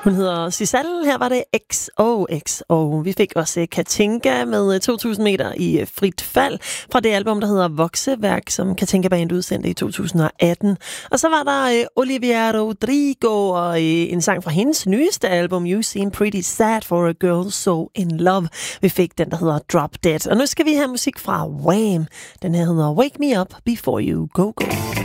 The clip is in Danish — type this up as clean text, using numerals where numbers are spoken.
Hun hedder Sisal. Her var det XOXO. Vi fik også Katinka med 2000 meter i frit fald fra det album, der hedder Vokseværk, som Katinka Band udsendte i 2018. Og så var der Olivia Rodrigo og en sang fra hendes nyeste album, You Seem Pretty Sad for a Girl So In Love. Vi fik den, der hedder Drop Dead. Og nu skal vi have musik fra Wham! Den her hedder Wake Me Up Before You Go Go.